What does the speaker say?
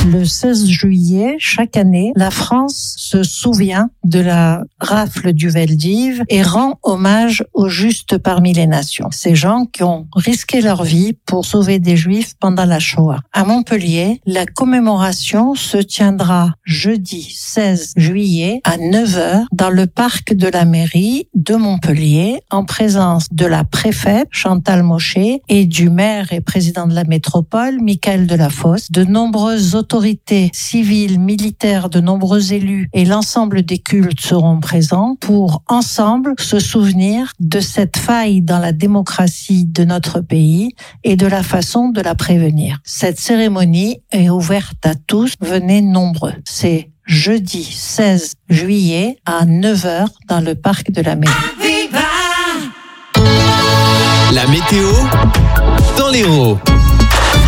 Le 16 juillet, chaque année, la France se souvient de la rafle du Veldiv et rend hommage aux justes parmi les nations. Ces gens qui ont risqué leur vie pour sauver des Juifs pendant la Shoah. À Montpellier, la commémoration se tiendra jeudi 16 juillet à 9h dans le parc de la mairie de Montpellier en présence de la préfète Chantal Mochet et du maire et président de la métropole Michael Delafosse. De nombreuses autorités civiles, militaires, de nombreux élus et l'ensemble des cultes seront présents pour ensemble se souvenir de cette faille dans la démocratie de notre pays et de la façon de la prévenir. Cette cérémonie est ouverte à tous, venez nombreux. C'est jeudi 16 juillet à 9h dans le parc de la mairie. La météo dans l'Hérault.